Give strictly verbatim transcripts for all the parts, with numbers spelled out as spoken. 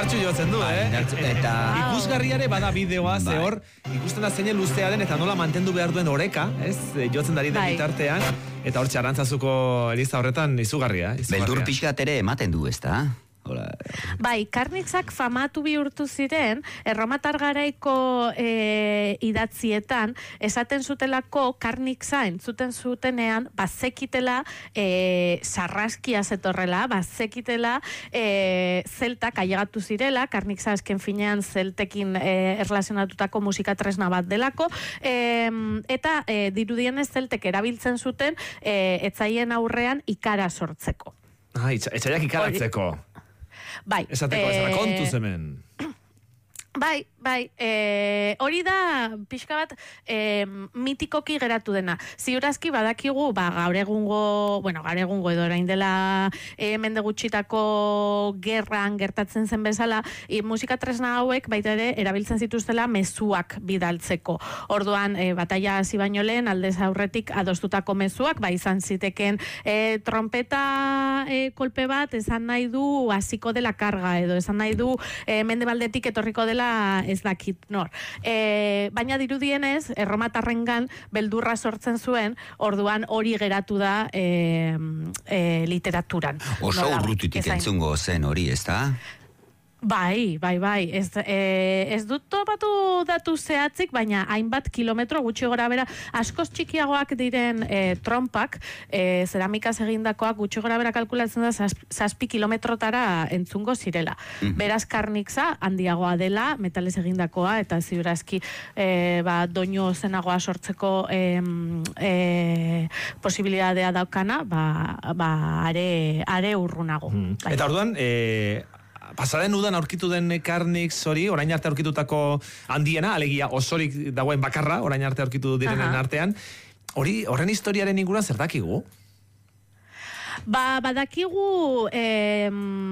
indartxu jotzen du, eh? Eta... Ikusgarriare bada bideoa, ze hor, ikusten da zeine luzea den eta nola mantendu behar duen oreka, ez? Jotzen dari den bitartean, eta hor Arantzazuko eliza horretan izugarria. Beldur pixkat ere ematen du, ez da? Bai, Karnixak famatu bihurtu ziren, erromatar garaiko e, idatzietan, esaten zutelako Karnixa entzuten zutenean, bazekitela e, sarraskia zetorrela, bazekitela e, zeltak ailegatu zirela, Karnixa esken finean zeltekin e, erlazionatutako musika tresna bat delako, e, eta e, dirudienez zeltek erabiltzen zuten e, etzaien aurrean ikara sortzeko. Ah, etxaiak ikaratzeko. Bai. Esateko, e... esateko kontuz hemen. Bai, bai, e, hori da pixka bat e, mitikoki geratu dena. Ziurazki badakigu, ba, gaur egungo, bueno, gaur egungo edo orain dela e, mende gutxitako gerran gertatzen zen bezala, e, musika tresna hauek baita ere erabiltzen zituztela mezuak bidaltzeko. Orduan, e, bataia hasi baino lehen, aldez aurretik adostutako mezuak, ba, izan ziteken e, trompeta e, kolpe bat, esan nahi du hasiko dela karga, edo esan nahi du e, mende baldetik etorriko dela ez dakit nor. E, baina dirudienez, erromatarrengan beldurra sortzen zuen, orduan hori geratu da e, e, literaturan. Oso urrutitik entzungo zen hori, ez da? Bai, bai, bai. Ez, e, ez dut topatu datu zehatzik, baina hainbat kilometro gutxi gora bera, askoz txikiagoak diren e, trompak, e, zeramikaz egindakoak gutxi gora bera kalkulatzen da zazpi kilometrotara entzungo zirela. Mm-hmm. Beraz Karnixa handiagoa dela, metalez egindakoa, eta ziurazki e, ba, doinu zenagoa sortzeko e, e, posibilitatea daukana, ba, ba, are, are urrunago. Mm. Bai. Eta orduan, e... pasaren udan aurkitu den Karnix hori, orain arte aurkitutako handiena, alegia osorik dagoen bakarra, orain arte aurkitu direnen Aha. artean, hori, horren historiaren inguruan zer dakigu? Ba, badakigu, eh,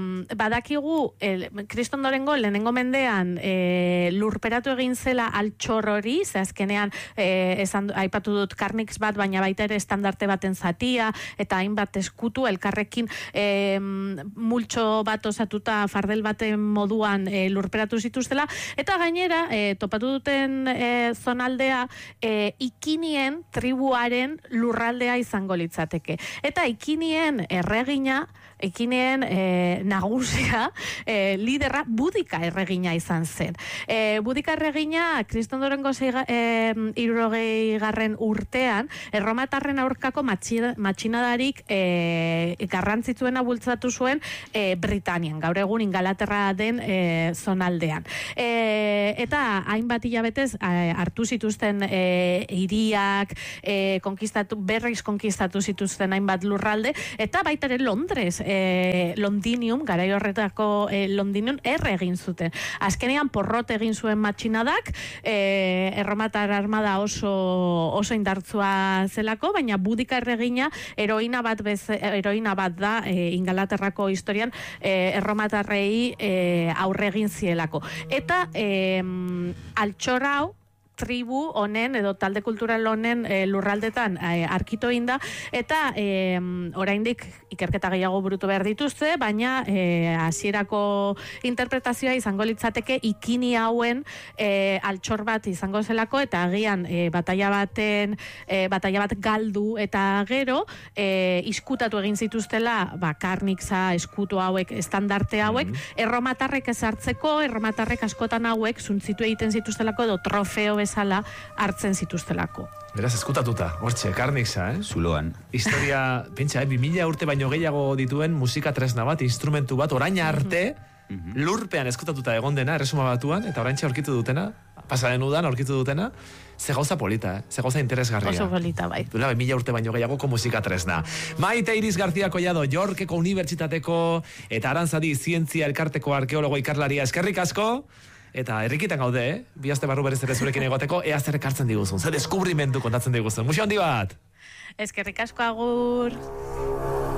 badakigu, eh, Kristondorengo lehenengo mendean eh, lurperatu egin zela altxor hori, ze azkenean eh, esan, aipatu dut Karnix bat, baina baita ere estandarte baten zatia, eta hainbat eskutu, elkarrekin eh, multxo bat osatuta fardel baten moduan eh, lurperatu zituztela, eta gainera, eh, topatu duten eh, zonaldea, eh, ikinien tribuaren lurraldea izango litzateke. Eta ikinien erregina, ekineen e, nagusia, e, liderra Budika erregina izan zen. E, Budika erregina, Kristondorengo e, irurogei garren urtean, erromatarren aurkako matxinadarik e, garrantzitsuena bultzatu zuen e, Britanian, gaur egun Ingalaterra den e, zonaldean. E, eta hainbat hilabetez e, hartu zituzten e, hiriak, e, konkistatu, berriz konkistatu zituzten hainbat lurralde, eta baita ere Londres, E, Londinium, garai horretako e, Londinium erre egin zuten. Azkenean porrot egin zuen matxinadak, e, erromatar armada oso, oso indartzua zelako, baina Budika erregina heroina bat, bez, heroina bat da e, Ingalaterrako historian e, erromatarrei e, aurre egin zielako. Eta e, altxor hau tribu honen edo talde kultural honen e, lurraldetan e, arkito inda, eta e, oraindik ikerketa gehiago burutu behar dituzte, baina e, hasierako interpretazioa izango litzateke ikini hauen e, altxor bat izango zelako, eta agian e, bataia baten e, bataia bat galdu eta gero e, iskutatu egin zituztela ba, Karnixa eskutu hauek, estandarte hauek, mm-hmm. erromatarrek ezartzeko, erromatarrek askotan hauek zuntzitu egiten zituztelako edo trofeo bezala hartzen zituztelako. Beraz, eskutatuta, hortxe, Karnixa, eh? Zuloan. Historia, pentsa, eh? bi mila urte baino gehiago dituen musika tresna bat, instrumentu bat, orain arte, mm-hmm. lurpean eskutatuta egon dena, erresuma batuan, eta oraintxe aurkitu dutena, pasaren udan aurkitu dutena, ze gauza polita, eh? Ze gauza interesgarria. Oso polita, bai. Dula, mila urte baino gehiagoko musika tresna. Maite Iris García Collado, Yorkeko Unibertsitateko eta Arantzadi Zientzia Elkarteko arkeologo ikerlaria, eskerrik asko. Eta herrikitan gaude, eh? Bi aste barru berez ere zurekin egoteko, ea zer ekartzen diguzun, zer deskubrimendu kontatzen diguzun. Muxo handi bat! Eskerrik asko, agur!